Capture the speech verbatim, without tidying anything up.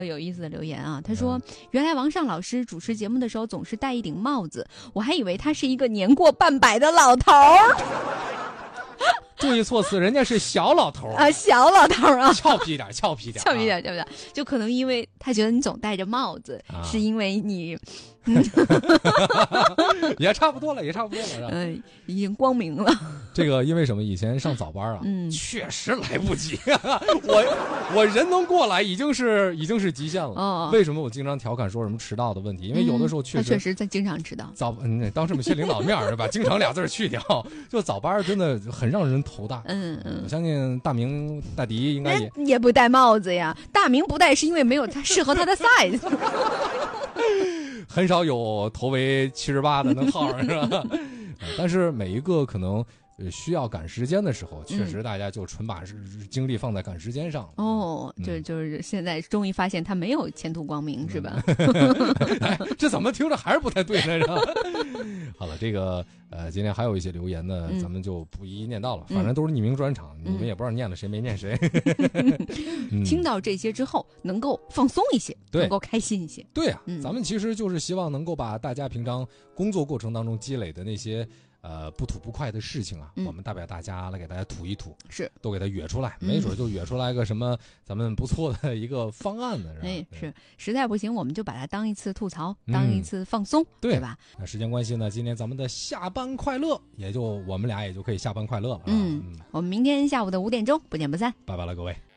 有意思的留言啊，他说、嗯、原来王上老师主持节目的时候总是戴一顶帽子，我还以为他是一个年过半百的老头儿。 注意措辞，人家是小老头啊，小老头啊， 俏皮一点，俏皮一点， 俏皮一点，俏皮一点，就可能因为他觉得你总戴着帽子，啊、是因为你， 也差不多了，也差不多了，是吧？ 嗯、呃，已经光明了。 这个因为什么？以前上早班啊， 嗯， 确实来不及，我我人能过来已经是已经是极限了。 哦， 为什么我经常调侃说什么迟到的问题？因为有的时候确实、 嗯、他确实在经常迟到。 早嗯，当这么些领导面是吧？经常俩字去掉，就早班真的很让人头大。 嗯嗯， 我相信大明大迪应该也也不戴帽子呀。大明不戴是因为没有他适合他的 size。 很少有头围七十八的能套上是吧？但是每一个可能需要赶时间的时候，确实大家就纯把精力放在赶时间上。 哦，就就是现在终于发现他没有前途光明，嗯、是吧？ 哎，这怎么听着还是不太对呢？是吧？好了，这个呃，今天还有一些留言呢，嗯、咱们就不一一念到了，反正都是匿名专场，嗯、你们也不知道念了谁没念谁。 嗯、听到这些之后，能够放松一些，能够开心一些。 对呀、啊，嗯、咱们其实就是希望能够把大家平常工作过程当中积累的那些。呃，不吐不快的事情啊，嗯、我们代表大家来给大家吐一吐， 是都给它约出来，嗯、没准就约出来个什么咱们不错的一个方案呢，是吧？ 哎，是，实在不行我们就把它当一次吐槽，嗯、当一次放松， 对, 对吧？ 那时间关系呢，今天咱们的下班快乐，也就我们俩也就可以下班快乐了。 嗯，嗯我们明天下午的五点钟不见不散， 拜拜了各位。